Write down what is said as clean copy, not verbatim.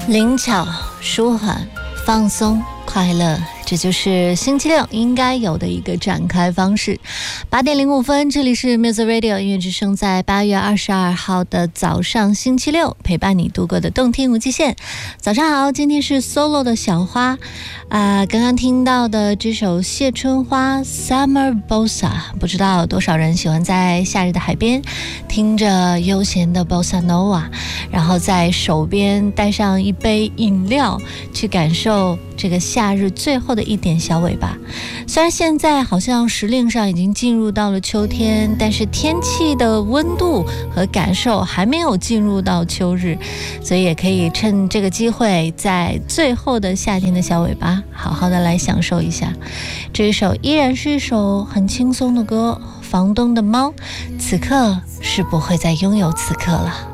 灵巧、舒缓、放松、快乐，这就是星期六应该有的一个展开方式。8:05，这里是 Music Radio 音乐之声，在8月22号的早上，星期六陪伴你度过的动听无极限。早上好，今天是 solo 的小花刚刚听到的这首谢春花 Summer Bossa， 不知道多少人喜欢在夏日的海边听着悠闲的 Bossa Nova， 然后在手边带上一杯饮料，去感受这个夏日最后的一点小尾巴。虽然现在好像时令上已经进入到了秋天，但是天气的温度和感受还没有进入到秋日，所以也可以趁这个机会，在最后的夏天的小尾巴好好的来享受一下。这一首依然是一首很轻松的歌，房东的猫，此刻是不会再拥有此刻了。